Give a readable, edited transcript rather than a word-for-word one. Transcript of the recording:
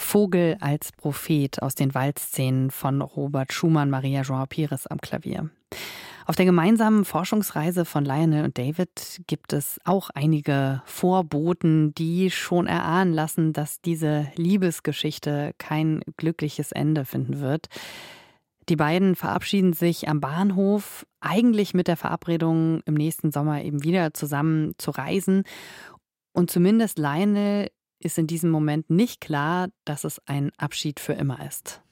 Vogel als Prophet aus den Waldszenen von Robert Schumann, Maria João Pires am Klavier. Auf der gemeinsamen Forschungsreise von Lionel und David gibt es auch einige Vorboten, die schon erahnen lassen, dass diese Liebesgeschichte kein glückliches Ende finden wird. Die beiden verabschieden sich am Bahnhof, eigentlich mit der Verabredung, im nächsten Sommer eben wieder zusammen zu reisen. Und zumindest Lionel ist in diesem Moment nicht klar, dass es ein Abschied für immer ist.